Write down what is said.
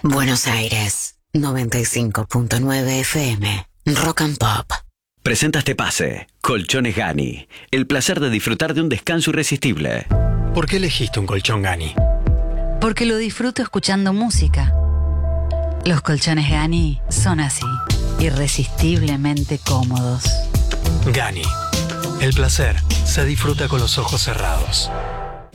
Buenos Aires, 95.9 FM, Rock and Pop. Presenta este pase, Colchones Gani. El placer de disfrutar de un descanso irresistible. ¿Por qué elegiste un colchón Gani? Porque lo disfruto escuchando música. Los colchones Gani son así, irresistiblemente cómodos. Gani. El placer se disfruta con los ojos cerrados.